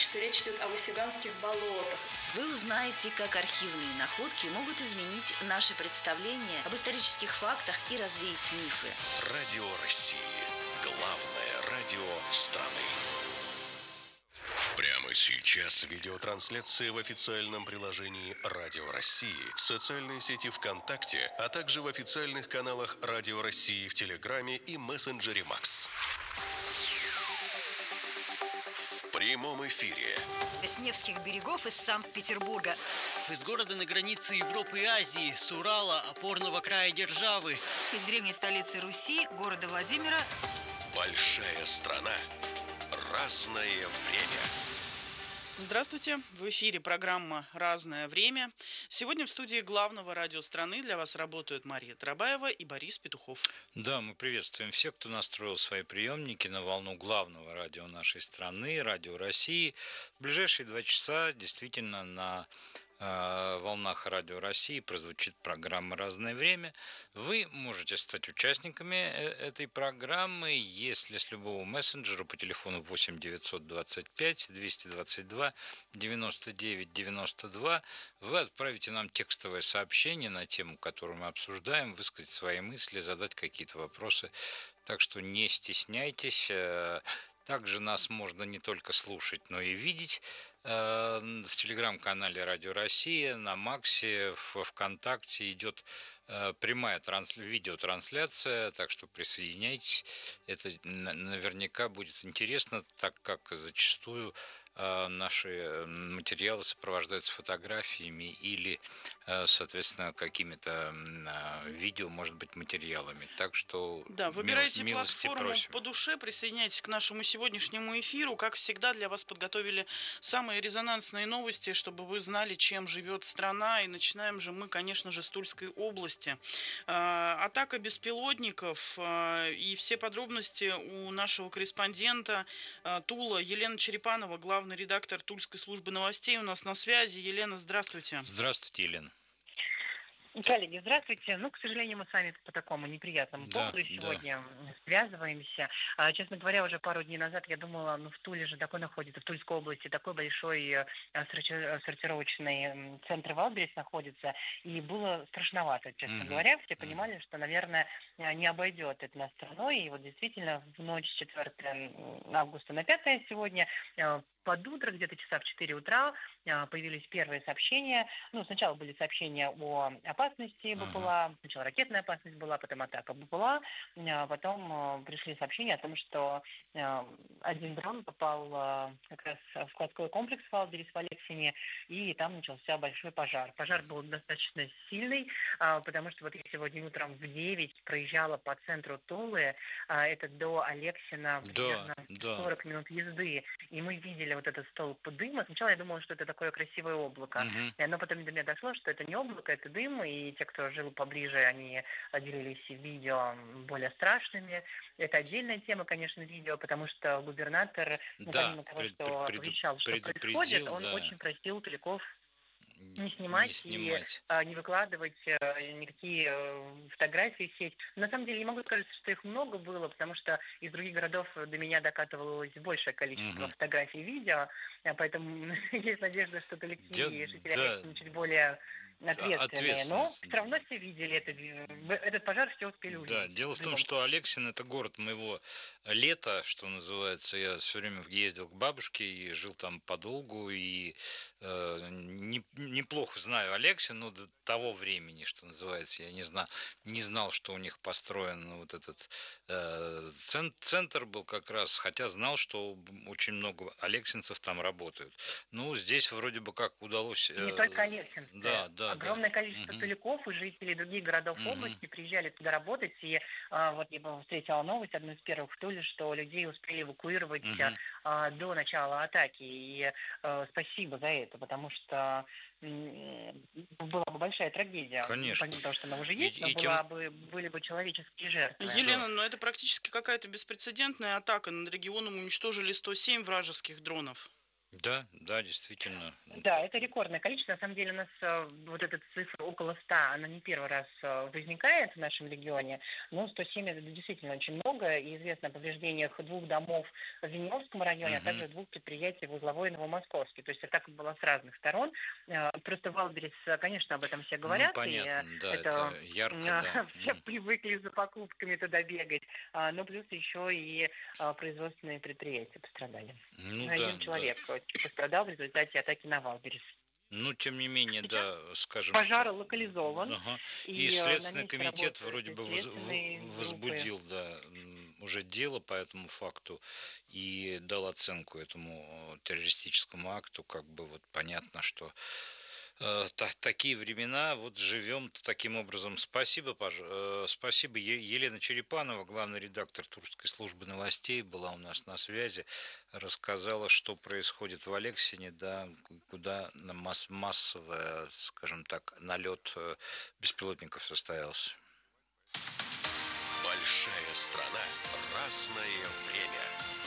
что речь идет о Васюганских болотах. Вы узнаете, как архивные находки могут изменить наше представление об исторических фактах и развеять мифы. Радио России. Главное радио страны. Прямо сейчас видеотрансляция в официальном приложении Радио России, в социальной сети ВКонтакте, а также в официальных каналах Радио России в Телеграме и мессенджере Макс. В прямом эфире. С Невских берегов из Санкт-Петербурга. Из города на границе Европы и Азии, с Урала, опорного края державы. Из древней столицы Руси, города Владимира. Большая страна. Разное время. Здравствуйте! В эфире программа «Разное время». Сегодня в студии главного радио страны для вас работают Мария Тарабаева и Борис Петухов. Да, мы приветствуем всех, кто настроил свои приемники на волну главного радио нашей страны, Радио России. В ближайшие 2 часа действительно на волнах Радио России прозвучит программа «Разное время». Вы можете стать участниками этой программы, если с любого мессенджера по телефону 8 925 222 99 92 вы отправите нам текстовое сообщение на тему, которую мы обсуждаем, высказать свои мысли, задать какие-то вопросы. Так что не стесняйтесь. Также нас можно не только слушать, но и видеть в телеграм-канале Радио Россия, на Максе, в ВКонтакте идет прямая видеотрансляция, так что присоединяйтесь. Это наверняка будет интересно, так как зачастую наши материалы сопровождаются фотографиями или, соответственно, какими-то видео, может быть, материалами. Так что да, выбирайте милости платформу просим. по душе, присоединяйтесь к нашему сегодняшнему эфиру. Как всегда, для вас подготовили самые резонансные новости, чтобы вы знали, чем живет страна. И начинаем же мы, конечно же, с Тульской области. Атака беспилотников и все подробности у нашего корреспондента Тула Елена Черепанова, главный редактор Тульской службы новостей, у нас на связи. Елена, здравствуйте. Здравствуйте, Елена. Коллеги, здравствуйте. К сожалению, мы с вами по такому неприятному поводу сегодня связываемся. Честно говоря, уже пару дней назад я думала, в Туле же такой находится, в Тульской области такой большой сортировочный центр Валберес находится, и было страшновато, честно говоря. Все понимали, что, наверное, не обойдет это нас страной, и вот действительно в ночь с 4 августа на 5 сегодня под утро, где-то часа в 4 утра, появились первые сообщения. Сначала были сообщения о опасности БПЛА, сначала ракетная опасность была, потом атака БПЛА, потом пришли сообщения о том, что один дрон попал как раз в складской комплекс в Валберес, в Алексине, и там начался большой пожар. Пожар был достаточно сильный, потому что вот я сегодня утром в 9 проезжала по центру Тулы, это до Алексина, примерно 40 минут езды, и мы видели вот этот столб дыма. Сначала я думала, что это такое красивое облако. И оно потом до меня дошло, что это не облако, это дым. И те, кто жил поближе, они делились видео более страшными. Это отдельная тема, конечно, видео, потому что губернатор, помимо того, что оповещал, что происходит, он очень просил туляков не снимать и не выкладывать никакие фотографии в сеть. На самом деле не могу сказать, что их много было, потому что из других городов до меня докатывалось большее количество фотографий и видео, поэтому есть надежда, что туляки и жители Алексина чуть более ответственные. Но все равно все видели этот пожар, все успели увидеть. Да, дело в том, что Алексин — это город моего лета, что называется. Я все время ездил к бабушке и жил там подолгу, и неплохо знаю Алексин, но до того времени, что называется, я не знал, что у них построен вот этот центр был как раз, хотя знал, что очень много алексинцев там работают. Здесь вроде бы как удалось... Не только алексинцы. Да. Огромное количество туляков и жителей других городов области приезжали туда работать, и вот я встретила новость, одну из первых в Туле, что людей успели эвакуировать до начала атаки, и спасибо за это, потому что была бы большая трагедия. Конечно. Помимо того, что она уже есть, но были бы человеческие жертвы. Елена, но это практически какая-то беспрецедентная атака. Над регионом уничтожили 107 вражеских дронов. Да, да, действительно. Да, это рекордное количество. На самом деле у нас вот эта цифра около 100, она не первый раз возникает в нашем регионе, но 107 это действительно очень много. И известно о повреждениях 2 домов в Веневском районе, а также 2 предприятий в Узловой и Новомосковске. То есть атака была с разных сторон. Просто Валберес, конечно, об этом все говорят. Понятно, и да, это ярко, да. Все привыкли за покупками туда бегать. Но плюс еще и производственные предприятия пострадали. Ну Один да, человек пострадал в результате атаки на Валберес. Ну, тем не менее, Сейчас да, скажем, пожар локализован. Ага. И И Следственный месте комитет работают вроде бы следственные группы. возбудил, да, уже дело по этому факту и дал оценку этому террористическому акту. Как бы вот понятно, что такие времена, вот живем таким образом. Спасибо, спасибо. Елена Черепанова, главный редактор Тульской службы новостей, была у нас на связи, рассказала, что происходит в Алексине, да, куда массовый, скажем так, налет беспилотников состоялся. Большая страна, разное время.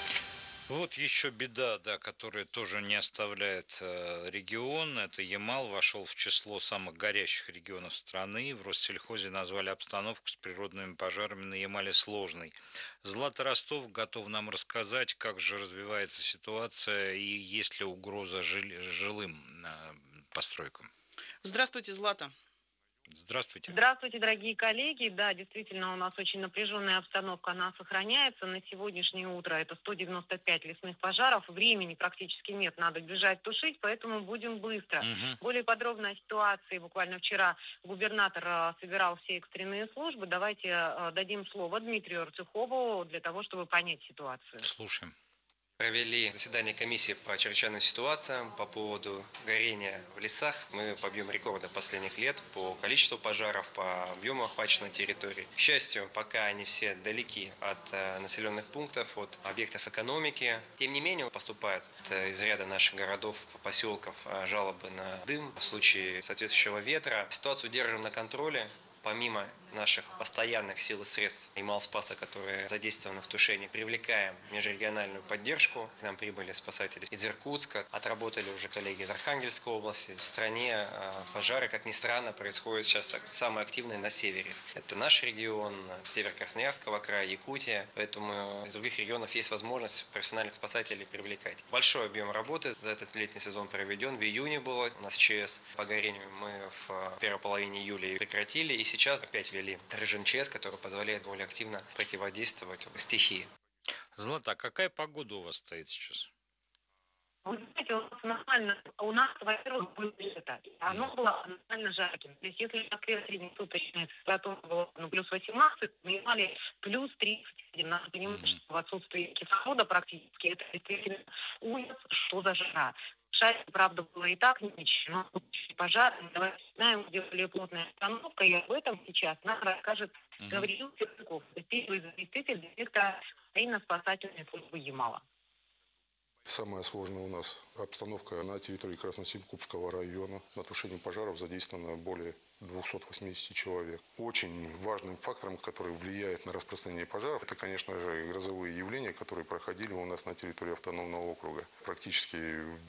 Вот еще беда, да, которая тоже не оставляет регион. Это Ямал вошел в число самых горящих регионов страны. В Россельхозе назвали обстановку с природными пожарами на Ямале сложной. Злата Ростов готов нам рассказать, как же развивается ситуация и есть ли угроза жилым постройкам. Здравствуйте, Злата. Здравствуйте. Здравствуйте, дорогие коллеги. Да, действительно, у нас очень напряженная обстановка, она сохраняется. На сегодняшнее утро это 195 лесных пожаров. Времени практически нет, надо бежать тушить, поэтому будем быстро. Более подробно о ситуации. Буквально вчера губернатор собирал все экстренные службы. Давайте дадим слово Дмитрию Арцюхову для того, чтобы понять ситуацию. Слушаем. Провели заседание комиссии по чрезвычайным ситуациям по поводу горения в лесах. Мы побьем рекорды последних лет по количеству пожаров, по объему охваченной территории. К счастью, пока они все далеки от населенных пунктов, от объектов экономики. Тем не менее, поступают из ряда наших городов, поселков жалобы на дым в случае соответствующего ветра. Ситуацию держим на контроле. Помимо наших постоянных сил и средств Ямал-Спаса, которые задействованы в тушении, привлекаем межрегиональную поддержку. К нам прибыли спасатели из Иркутска, отработали уже коллеги из Архангельской области. В стране пожары, как ни странно, происходят сейчас самые активные на севере. Это наш регион, север Красноярского края, Якутия. Поэтому из других регионов есть возможность профессиональных спасателей привлекать. Большой объем работы за этот летний сезон проведен. В июне было у нас ЧС по горению. Мы в первой половине июля прекратили. И сейчас опять ввели режим ЧС, который позволяет более активно противодействовать стихии. Злата, а какая погода у вас стоит сейчас? Вы знаете, у нас нормально, у нас, во-первых, было лето, оно было нормально жарким. То есть, если в Москве среднесуточная температура была плюс 18, мы имели плюс 31. Надо понимать, что в отсутствии кислорода практически это действительно ужас, что за жара. Шарить, правда, было и так ничего, но пожар, давайте знаем, где более плотная обстановка, и об этом сейчас нам расскажет Гавриил Сердюков, первый заместитель директора аварийно-спасательной службы Ямала. Самая сложная у нас обстановка на территории Красносемкупского района. На тушении пожаров задействовано более 280 человек. Очень важным фактором, который влияет на распространение пожаров, это, конечно же, грозовые явления, которые проходили у нас на территории автономного округа. Практически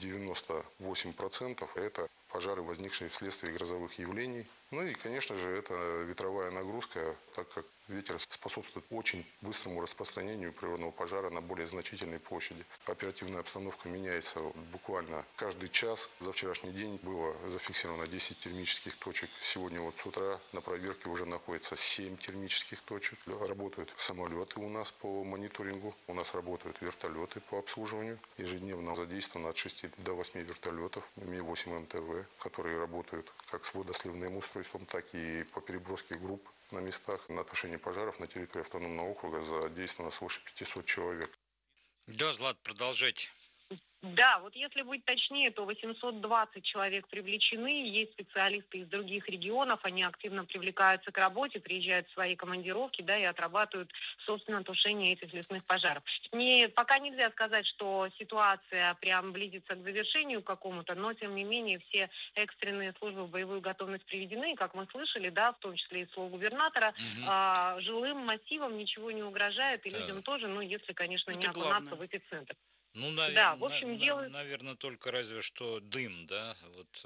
98% это пожары, возникшие вследствие грозовых явлений. Ну и, конечно же, это ветровая нагрузка, так как ветер способствует очень быстрому распространению природного пожара на более значительной площади. Оперативная обстановка меняется буквально каждый час. За вчерашний день было зафиксировано 10 термических точек. Сегодня вот с утра на проверке уже находится 7 термических точек. Работают самолеты у нас по мониторингу. У нас работают вертолеты по обслуживанию. Ежедневно задействовано от 6 до 8 вертолетов Ми-8 МТВ, которые работают как с водосливным устройством, так и по переброске групп на местах. На тушение пожаров на территории автономного округа задействовано свыше 500 человек. Да, Злат, продолжайте. Да, вот если быть точнее, то 820 человек привлечены, есть специалисты из других регионов, они активно привлекаются к работе, приезжают в свои командировки, да, и отрабатывают, собственно, тушение этих лесных пожаров. Пока нельзя сказать, что ситуация прям близится к завершению какому-то, но, тем не менее, все экстренные службы в боевую готовность приведены, и, как мы слышали, да, в том числе и слов губернатора, жилым массивам ничего не угрожает, и людям тоже, ну, если, конечно, не окунаться в эпицентр. Ну, Да, в общем, делают... наверное, только разве что дым, да? Вот,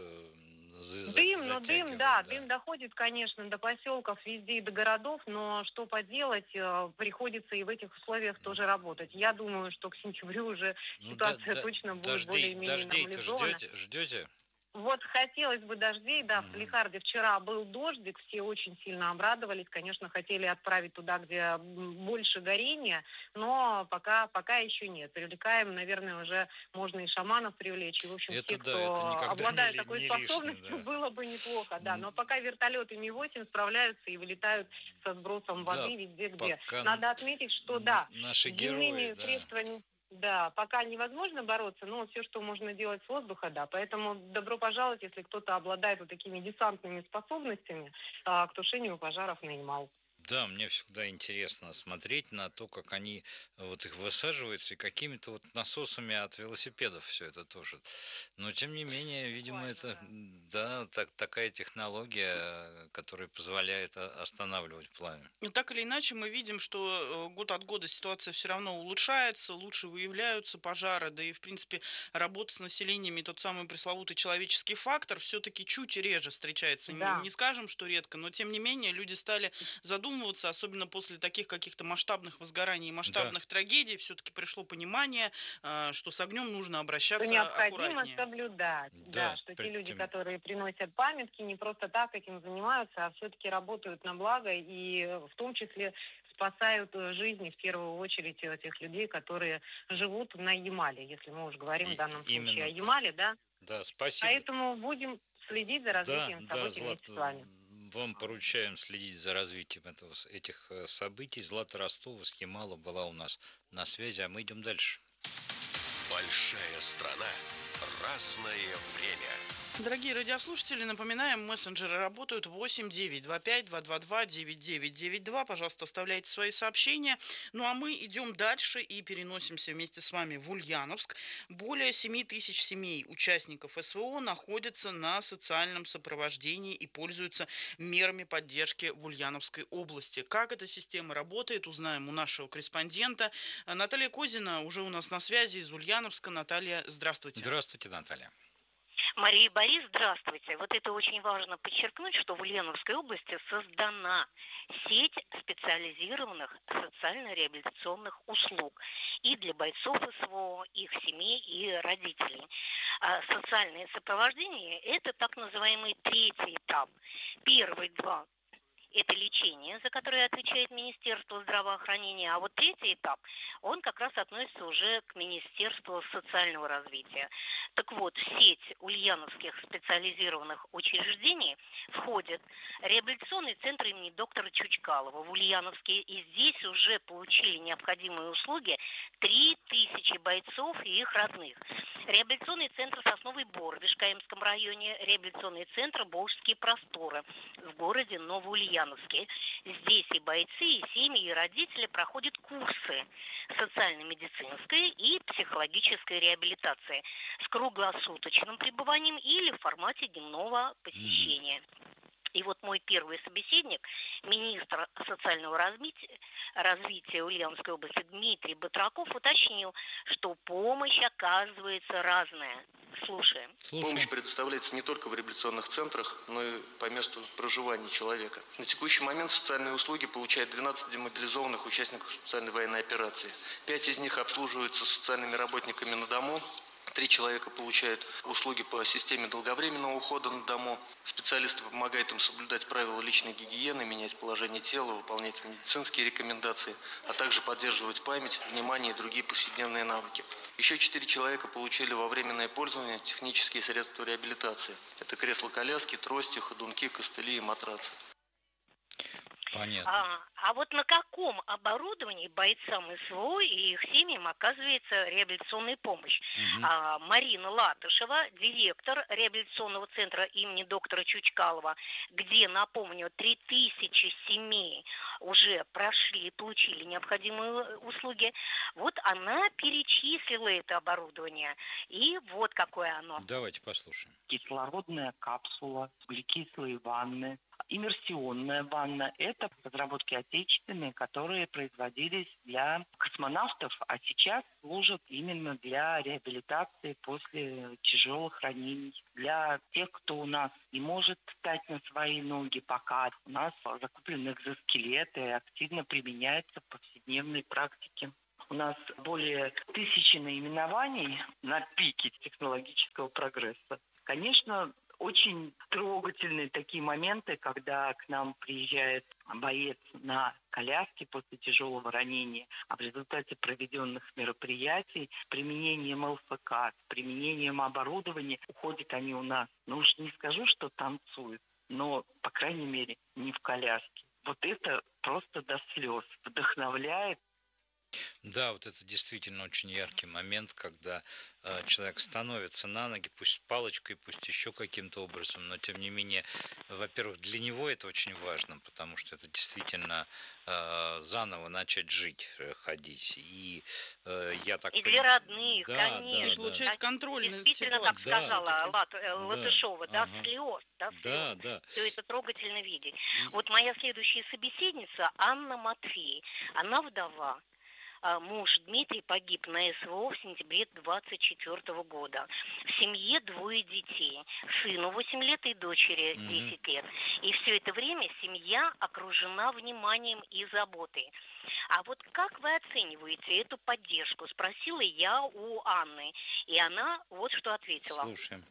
Дым, да, дым доходит, конечно, до поселков, везде и до городов, но что поделать, приходится и в этих условиях тоже работать. Я думаю, что к сентябрю уже ситуация точно будет более-менее нормализована. Ждете? Вот хотелось бы дождей, да, в Салихарде вчера был дождик, все очень сильно обрадовались, конечно, хотели отправить туда, где больше горения, но пока еще нет. Привлекаем, наверное, уже можно и шаманов привлечь, и, в общем, все, кто обладает такой способностью, было бы неплохо, да, но пока вертолеты Ми-8 справляются и вылетают со сбросом воды везде, где. Надо отметить, что, да, наши герои, средствами... Да, пока невозможно бороться, но все, что можно делать с воздуха, да. Поэтому добро пожаловать, если кто-то обладает вот такими десантными способностями, к тушению пожаров на Ямал. Да, мне всегда интересно смотреть на то, как они вот их высаживаются, и какими-то вот насосами от велосипедов все это тушат. Но, тем не менее, видимо, это, да, такая технология, которая позволяет останавливать пламя. Но так или иначе, мы видим, что год от года ситуация все равно улучшается, лучше выявляются пожары, да и, в принципе, работа с населением и тот самый пресловутый человеческий фактор все-таки чуть реже встречается. Да. Не скажем, что редко, но, тем не менее, люди стали задумываться, особенно после таких каких-то масштабных возгораний и масштабных трагедий, все-таки пришло понимание, что с огнем нужно обращаться необходимо аккуратнее. Соблюдать, да, что те люди, которые приносят памятки, не просто так этим занимаются, а все-таки работают на благо и в том числе спасают жизни в первую очередь тех людей, которые живут на Ямале, если мы уж говорим в данном случае о Ямале, да? Да, спасибо. Поэтому будем следить за развитием событий вместе с вами. Вам поручаем следить за развитием этих событий. Злата Ростова с Ямала была у нас на связи, а мы идем дальше. Большая страна. Разное время. Дорогие радиослушатели, напоминаем, мессенджеры работают 8-925-222-9992. Пожалуйста, оставляйте свои сообщения. Ну а мы идем дальше и переносимся вместе с вами в Ульяновск. Более 7 тысяч семей участников СВО находятся на социальном сопровождении и пользуются мерами поддержки в Ульяновской области. Как эта система работает, узнаем у нашего корреспондента. Наталья Козина уже у нас на связи из Ульяновска. Наталья, здравствуйте. Здравствуйте, Наталья. Мария и Борис, здравствуйте. Вот это очень важно подчеркнуть, что в Ульяновской области создана сеть специализированных социально-реабилитационных услуг и для бойцов СВО, их семей и родителей. Социальное сопровождение – это так называемый третий этап. Первые два – это лечение, за которое отвечает Министерство здравоохранения. А вот третий этап, он как раз относится уже к Министерству социального развития. Так вот, в сеть ульяновских специализированных учреждений входит реабилитационный центр имени доктора Чучкалова в Ульяновске. И здесь уже получили необходимые услуги 3000 бойцов и их родных. Реабилитационный центр «Сосновый Бор» в Ишкаимском районе, реабилитационный центр «Волжские просторы» в городе Новоульяновске. Здесь и бойцы, и семьи, и родители проходят курсы социально-медицинской и психологической реабилитации с круглосуточным пребыванием или в формате дневного посещения. И вот мой первый собеседник, министр социального развития Ульяновской области Дмитрий Батраков, уточнил, что помощь оказывается разная. Слушаем. Помощь предоставляется не только в реабилитационных центрах, но и по месту проживания человека. На текущий момент социальные услуги получают 12 демобилизованных участников специальной военной операции. 5 из них обслуживаются социальными работниками на дому. 3 человека получают услуги по системе долговременного ухода на дому. Специалисты помогают им соблюдать правила личной гигиены, менять положение тела, выполнять медицинские рекомендации, а также поддерживать память, внимание и другие повседневные навыки. Еще 4 человека получили во временное пользование технические средства реабилитации. Это кресла-коляски, трости, ходунки, костыли и матрацы. Понятно. А вот на каком оборудовании бойцам СВО и их семьям оказывается реабилитационная помощь? Марина Латышева, директор реабилитационного центра имени доктора Чучкалова, где, напомню, 3000 семей уже прошли и получили необходимые услуги. Вот она перечислила это оборудование. И вот какое оно. Давайте послушаем. Кислородная капсула, углекислые ванны, иммерсионная ванна. Это разработки отечественные, которые производились для космонавтов, а сейчас служат именно для реабилитации после тяжелых ранений. Для тех, кто у нас не может встать на свои ноги пока. У нас закуплены экзоскелеты, активно применяются в повседневной практике. У нас более 1000 наименований на пике технологического прогресса. Конечно, очень трогательные такие моменты, когда к нам приезжает боец на коляске после тяжелого ранения, а в результате проведенных мероприятий с применением ЛФК, с применением оборудования уходят они у нас. Ну уж не скажу, что танцуют, но, по крайней мере, не в коляске. Вот это просто до слез вдохновляет. Да, вот это действительно очень яркий момент, когда человек становится на ноги, пусть с палочкой, пусть еще каким-то образом, но тем не менее, во-первых, для него это очень важно, потому что это действительно заново начать жить, ходить. И я так и для родных, да, конечно. И получать контроль над Действительно, как ситуацией. сказала Латышова, да, слез, да. Все это трогательно видеть. Вот моя следующая собеседница Анна Матфей. Она вдова. Муж Дмитрий погиб на СВО в сентябре 24 года. В семье 2 детей. Сыну 8 лет и дочери 10 лет. И все это время семья окружена вниманием и заботой. А вот как вы оцениваете эту поддержку? Спросила я у Анны. И она вот что ответила. Слушаем.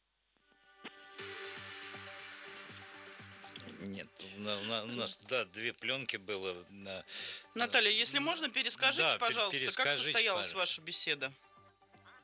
Нет, у нас, 2 пленки было. Наталья, если можно, перескажите, Да, пожалуйста, как перескажите, состоялась пожалуйста. ваша беседа?